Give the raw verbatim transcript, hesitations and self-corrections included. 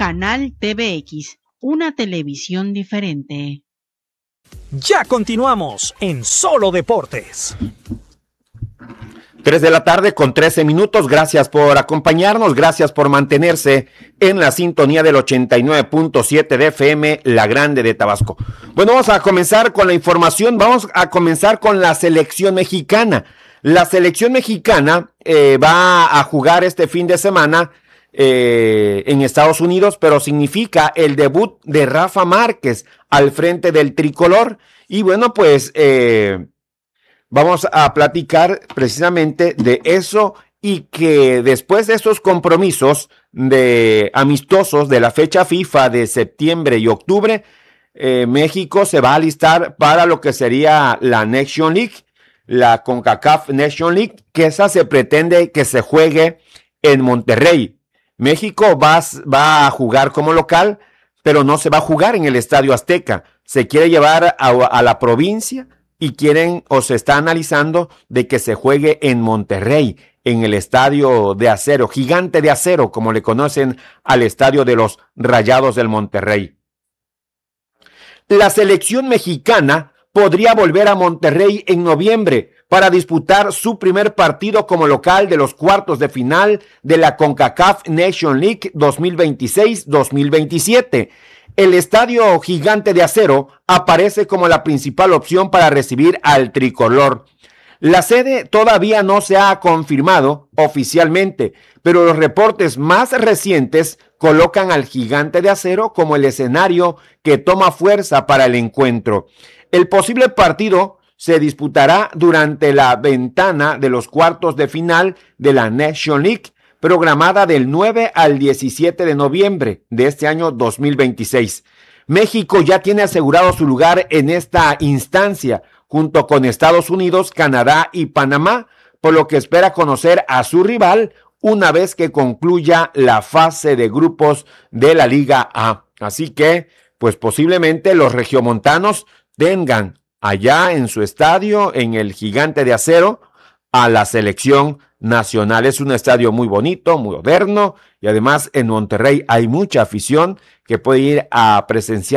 Canal T V X, una televisión diferente. Ya continuamos en Solo Deportes. tres de la tarde con trece minutos. Gracias por acompañarnos, gracias por mantenerse en la sintonía del ochenta y nueve punto siete de F M, La Grande de Tabasco. Bueno, vamos a comenzar con la información, vamos a comenzar con la selección mexicana. La selección mexicana eh, va a jugar este fin de semana eh, en Estados Unidos, pero significa el debut de Rafa Márquez al frente del tricolor. Y bueno, pues eh, vamos a platicar precisamente de eso y que después de estos compromisos de amistosos de la fecha FIFA de septiembre y octubre, eh, México se va a alistar para lo que sería la Nation League, la CONCACAF Nation League, que esa se pretende que se juegue en Monterrey. México va, va a jugar como local, pero no se va a jugar en el Estadio Azteca. Se quiere llevar a, a la provincia y quieren o se está analizando de que se juegue en Monterrey, en el Estadio de Acero, Gigante de Acero, como le conocen al Estadio de los Rayados del Monterrey. La selección mexicana podría volver a Monterrey en noviembre para disputar su primer partido como local de los cuartos de final de la CONCACAF Nation League dos mil veintiséis dos mil veintisiete. El Estadio Gigante de Acero aparece como la principal opción para recibir al tricolor. La sede todavía no se ha confirmado oficialmente, pero los reportes más recientes colocan al Gigante de Acero como el escenario que toma fuerza para el encuentro. El posible partido se disputará durante la ventana de los cuartos de final de la Nation League, programada del nueve al diecisiete de noviembre de este año dos mil veintiséis. México ya tiene asegurado su lugar en esta instancia, junto con Estados Unidos, Canadá y Panamá, por lo que espera conocer a su rival una vez que concluya la fase de grupos de la Liga A. Así que, pues posiblemente los regiomontanos tengan allá en su estadio, en el Gigante de Acero, a la selección nacional. Es un estadio muy bonito, muy moderno, y además en Monterrey hay mucha afición que puede ir a presenciar